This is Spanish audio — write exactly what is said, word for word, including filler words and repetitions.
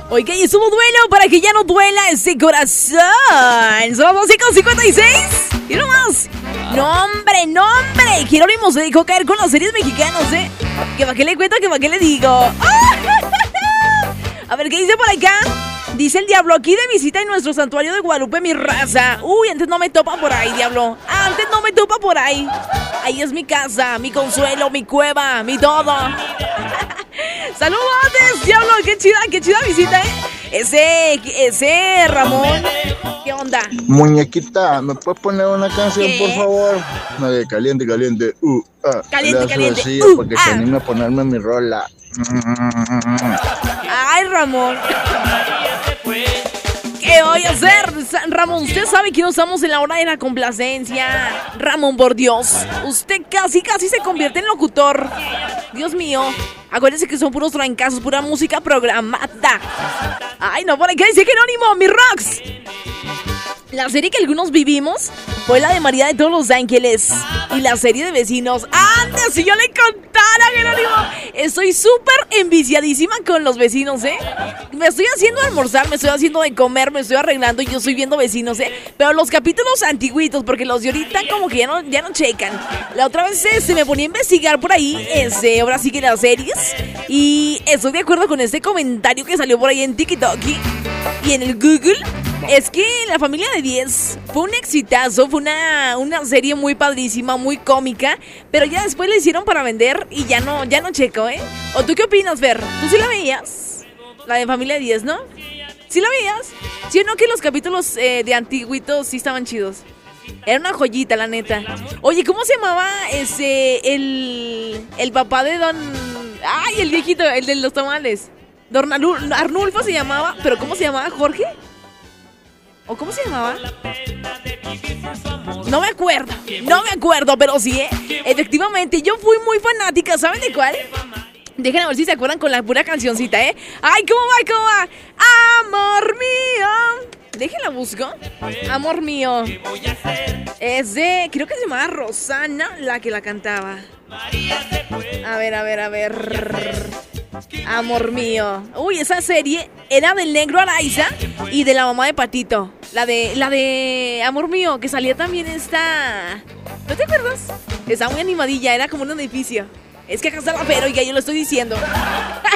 Oiga, y estuvo duelo para que ya no duela ese corazón. Son las cinco cincuenta y seis. Y no más. No, hombre, no, hombre. Jerónimo se dejó caer con las series mexicanas, ¿eh? Que para qué le cuento, que para qué le digo. A ver, ¿qué dice por acá? Dice el diablo, aquí de visita en nuestro santuario de Guadalupe, mi raza. Uy, antes no me topa por ahí, diablo. Antes no me topa por ahí. Ahí es mi casa, mi consuelo, mi cueva, mi todo. Saludos, diablo, qué chida, qué chida visita, ¿eh? Ese, ese, Ramón. ¿Qué onda? Muñequita, ¿me puedes poner una canción, ¿Qué? por favor? Una de caliente, caliente. Uh, ah, Caliente, le caliente, así, uh, porque ah. se anime a ponerme mi rola. Ay, Ramón. ¿Qué voy a hacer? Ramón, usted sabe que no estamos en la hora de la complacencia. Ramón, por Dios. Usted casi, casi se convierte en locutor. Dios mío. Acuérdense que son puros trancazos, pura música programada. Ay, no, por acá dice Jerónimo, mi rocks. La serie que algunos vivimos fue la de María de todos los Ángeles. Y la serie de Vecinos. ¡Antes! Si yo le contara, Jerónimo. Estoy súper enviciadísima con los Vecinos, ¿eh? Me estoy haciendo almorzar, me estoy haciendo de comer, me estoy arreglando y yo estoy viendo Vecinos, ¿eh? Pero los capítulos antiguitos, porque los de ahorita como que ya no, ya no checan. La otra vez se este, me ponía a investigar por ahí, este, ahora sí que las series. Y estoy de acuerdo con este comentario que salió por ahí en TikTok y en el Google. Es que La Familia de diez fue un exitazo, fue una, una serie muy padrísima, muy cómica, pero ya después la hicieron para vender y ya no, ya no checo, ¿eh? ¿O tú qué opinas, Fer? ¿Tú sí la veías? La de Familia de diez, ¿no? ¿Sí la veías? ¿Sí o no que los capítulos eh, de antiguitos sí estaban chidos? Era una joyita, la neta. Oye, ¿cómo se llamaba ese, el, el papá de Don... Ay, el viejito, el de los tamales. Don Arnulfo se llamaba, pero ¿cómo se llamaba? ¿Jorge? ¿O cómo se llamaba? No me acuerdo, no me acuerdo, pero sí, ¿eh? Efectivamente, yo fui muy fanática, ¿saben de cuál? Déjenme ver si se acuerdan con la pura cancioncita, ¿eh? ¡Ay, cómo va, cómo va! ¡Amor mío! Déjenla busco. Amor mío. Es de, creo que se llamaba Rosana la que la cantaba. A ver, a ver, a ver... Amor mío. Uy, esa serie era del negro Araiza y de la mamá de Patito. La de, la de Amor mío, que salía también esta... ¿No te acuerdas? Estaba muy animadilla, era como un edificio. Es que acá está la pero y ya yo lo estoy diciendo.